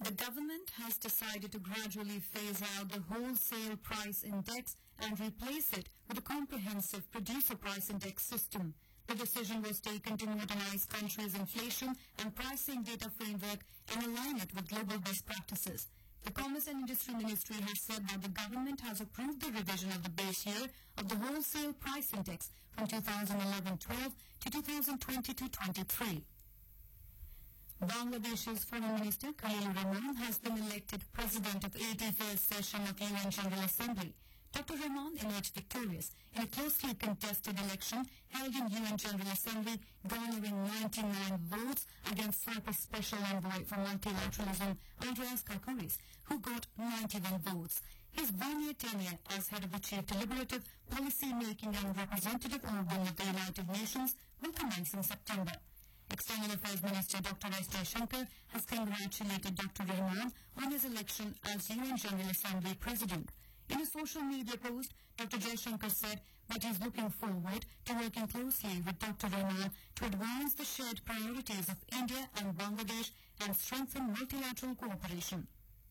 The government has decided to gradually phase out the wholesale price index and replace it with a comprehensive producer price index system. The decision was taken to modernize countries' inflation and pricing data framework and align it with global best practices. The Commerce and Industry Ministry has said that the government has approved the revision of the base year of the wholesale price index from 2011-12 to 2022-23. Bangladesh's Foreign Minister Khalil Rahman has been elected President of 81st session of UN General Assembly. Dr. Rahman emerged victorious in a closely contested election held in UN General Assembly, garnering 99 votes against Cyprus Special Envoy for Multilateralism, Andreas Kakouris, who got 91 votes. His one-year tenure as head of the Chief Deliberative, Policy-Making and Representative Organ of the United Nations will commence in September. External Affairs Minister Dr. S. Jaishankar has congratulated Dr. Rahman on his election as UN General Assembly President. In a social media post, Dr. Jaishankar said that he is looking forward to working closely with Dr. Rahman to advance the shared priorities of India and Bangladesh and strengthen multilateral cooperation.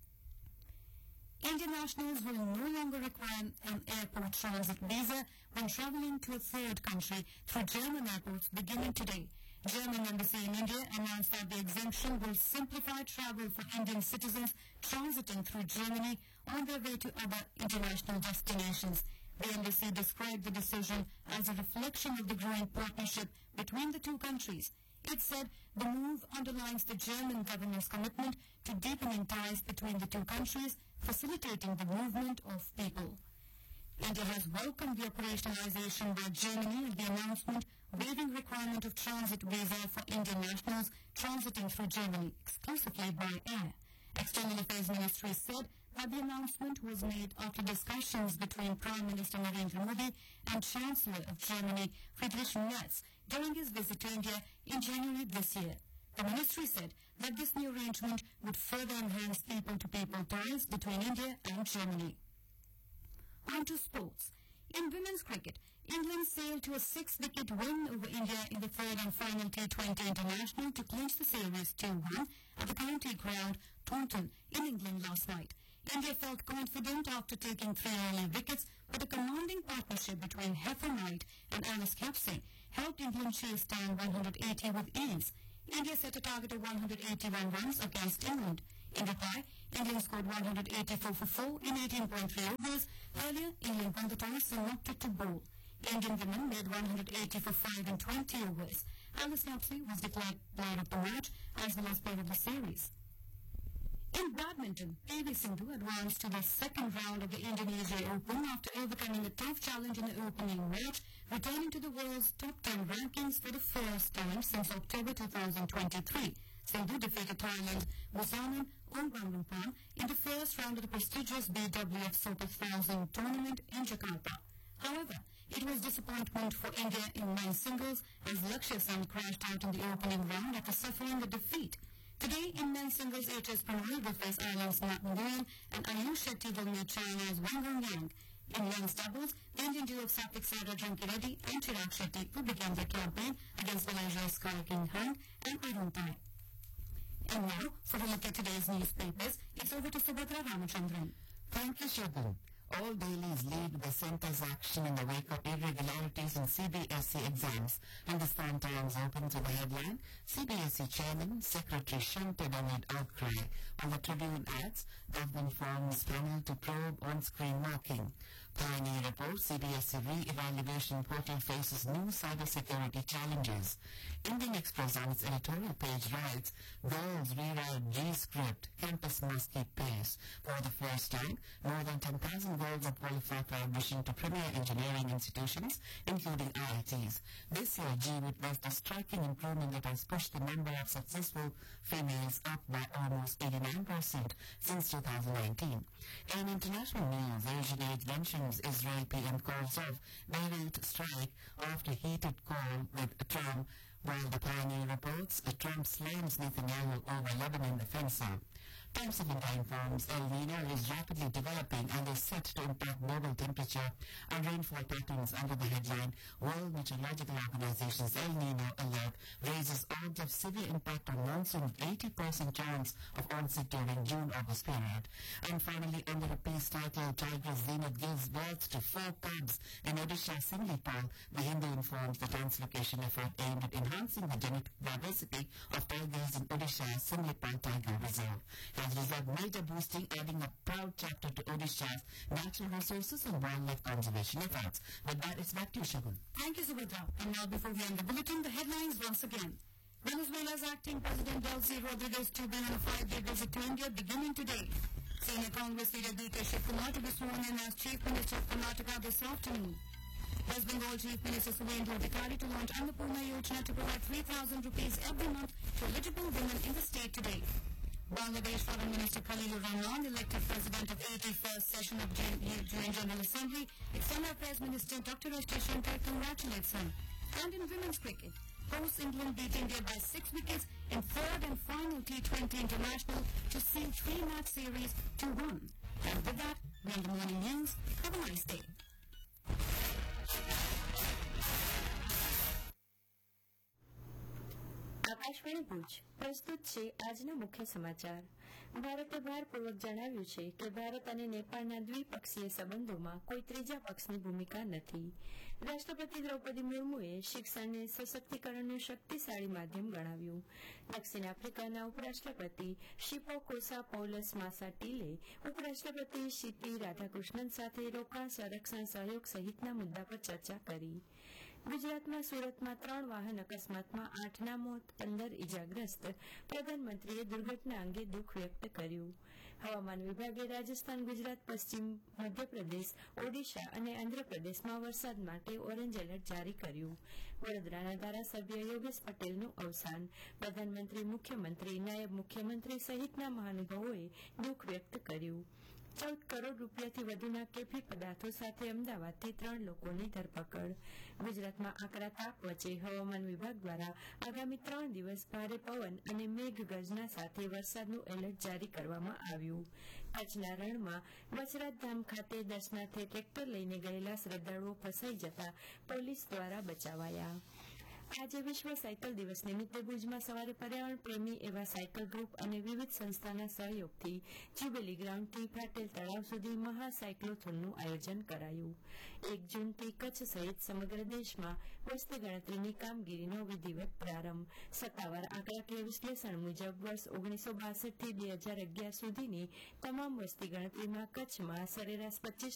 Indian nationals will no longer require an airport transit visa when travelling to a third country through German airports beginning today. German Embassy in India announced that the exemption will simplify travel for Indian citizens transiting through Germany on their way to other international destinations. The embassy described the decision as a reflection of the growing partnership between the two countries. It said the move underlines the German government's commitment to deepening ties between the two countries, facilitating the movement of people. India has welcomed the operationalization by Germany of the announcement waiving requirement of transit visa for Indian nationals transiting through Germany exclusively by air. External Affairs Ministry said that the announcement was made after discussions between Prime Minister Narendra Modi and Chancellor of Germany Friedrich Merz during his visit to India in January this year. The ministry said that this new arrangement would further enhance people-to-people ties between India and Germany. On to sports. In women's cricket, England sailed to a 6-wicket win over India in the third and final T20 international to clinch the series 2-1 at the county ground Taunton in England last night. India felt confident after taking 3 early wickets, but a commanding partnership between Heather Knight and Alice Capsey helped England chase down 180 with ease. India set a target of 181 runs against England. In reply, England scored 184 for 4 in 18.3 overs. Earlier, England won the toss and knocked it to bowl. Indian women made 180 for 5 in 20 overs. Alice Capsey was declared player of the match as well as player of the series. In badminton, PV Sindhu advanced to the second round of the Indonesia Open after overcoming a tough challenge in the opening match, returning to the world's top 10 rankings for the first time since October 2023. Sindhu defeated Thailand's Busanan Ongwanrumpan in the first round of the prestigious BWF Super 1000 tournament in Jakarta. However, it was disappointment for India in men's singles as Lakshya Sen crashed out in the opening round after suffering a defeat. Today, in men's singles, HS Prannoy will face Ireland's Matt Nguyen and Ayush Shetty will meet China's Wang Hongyan. In men's doubles, the Indian duo of Satvik Sairaj Rankireddy and Chirag Shetty will begin their campaign against Malaysia's Sky King Hang and Arun Tai. And now, for a look at today's newspapers, it's over to Subhadra Ramachandran. Thank you, Shobhan. All dailies lead the centre's action in the wake of irregularities in CBSE exams. Hindustan Times opens with the headline, CBSE Chairman, Secretary shunted amid outcry. On the Tribune adds, government forms panel to probe on-screen marking. Pioneer reports, CBSE re-evaluation portal faces new cybersecurity challenges. Indian Express on its editorial page writes, girls rewrite G-script, campus must keep pace. For the first time, more than 10,000 girls are qualified for admission to premier engineering institutions, including IITs. This year, G witnessed a striking improvement that has pushed the number of successful females up by almost 89% since 2019. In international news, Asian Aid mentions Israel PM calls off Beirut strike after heated call with Trump, while the Pioneer reports Trump slams Netanyahu over Lebanon offensive. Times of India informs El Nino is rapidly developing and is set to impact global temperature and rainfall patterns under the headline World Meteorological Organization's El Nino alert raises odds of severe impact on monsoon with 80% chance of onset during June-August period. And finally, under a piece titled Tiger's Zenith gives birth to 4 cubs in Odisha Simlipal, the Hindu informs the translocation effort aimed at enhancing the genetic diversity of tigers in Odisha Simlipal Tiger Reserve has resulted major boosting, adding a proud chapter to Odisha's natural resources and wildlife conservation efforts. With that, it's back to you, Shagun. Thank you, Subhadra. And now, before we end the bulletin, the headlines once again. Venezuela's acting President Delcy Rodriguez to be on a 5-day visit to India beginning today. Senior Congress leader D.K. Shiv-Kumar to be sworn in as Chief Minister of Karnataka this afternoon. West Bengal Chief Minister Subhendu Adhikari to launch Annapurna Yojana to provide 3,000 rupees every month to eligible women in the state today. Bangladesh Foreign Minister Khalilur Rahman, elected President of 81st session of UN General Assembly, external Affairs Minister Dr. S.J. Shankar congratulates him. And in women's cricket, hosts England beat India by 6 wickets in third and final T20 international to seal 3-match series to 1. And with that, we end the morning news. Have a nice day. Akashvani Bhuj પ્રસ્તુત છે આજના મુખ્ય સમાચાર. ભારતે ભારપૂર્વક જણાવ્યું છે કે ભારત અને નેપાળના દ્વિપક્ષીય સંબંધોમાં કોઈ ત્રીજા પક્ષની ભૂમિકા નથી. રાષ્ટ્રપતિ દ્રૌપદી મુર્મુએ શિક્ષણને સશક્તિકરણનું શક્તિશાળી માધ્યમ ગણાવ્યું. દક્ષિણ આફ્રિકાના ઉપરાષ્ટ્રપતિ શિપોકોસા પૌલસ માસાટીલે ઉપરાષ્ટ્રપતિ સીપી રાધાકૃષ્ણન સાથે રોકાણ સંરક્ષણ સહયોગ સહિતના મુદ્દા પર ચર્ચા કરી. ગુજરાતમાં સુરતમાં 3 વાહન અકસ્માતમાં 8ના મોત, 15 ઇજાગ્રસ્ત. પ્રધાનમંત્રીએ દુર્ઘટના અંગે દુઃખ વ્યક્ત કર્યું. હવામાન વિભાગે રાજસ્થાન, ગુજરાત, પશ્ચિમ મધ્યપ્રદેશ, ઓડિશા અને આંધ્રપ્રદેશમાં વરસાદ માટે ઓરેન્જ એલર્ટ જારી કર્યું. વડોદરાના ધારાસભ્ય યોગેશ પટેલનું અવસાન. પ્રધાનમંત્રી, મુખ્યમંત્રી, નાયબ મુખ્યમંત્રી સહિતના મહાનુભાવોએ દુઃખ વ્યક્ત કર્યું. 14 કરોડ રૂપિયાથી વધુના કેફી પદાર્થો સાથે અમદાવાદથી 3 લોકોની ધરપકડ. ગુજરાતમાં આકરા તાપ વચ્ચે હવામાન વિભાગ દ્વારા આગામી 3 દિવસ ભારે પવન અને મેઘગર્જના સાથે વરસાદનું એલર્ટ જારી કરવામાં આવ્યું. કચ્છના રણમાં બસરાજ ધામ ખાતે દર્શનાર્થે ટ્રેક્ટર લઈને ગયેલા શ્રદ્ધાળુઓ ફસાઈ જતા પોલીસ દ્વારા બચાવાયા. આજે વિશ્વ સાયકલ દિવસ નિમિત્તે ભુજમાં સવારે પર્યાવરણ પ્રેમી એવા સાયકલ ગ્રુપ અને વિવિધ સંસ્થાના સહયોગથી જ્યુબિલી ગ્રાઉન્ડથી પાટેલ તળાવ સુધી મહાસાયક્લોથોનનું આયોજન કરાયું. 1 જૂનથી કચ્છ સહિત સમગ્ર દેશમાં વસ્તી ગણતરીની કામગીરીનો વિધિવત પ્રારંભ. સત્તાવાર આંકડાકીય વિશ્લેષણ મુજબ વર્ષ 1962 થી 2011 સુધીની તમામ વસ્તી ગણતરીમાં કચ્છમાં સરેરાશ 25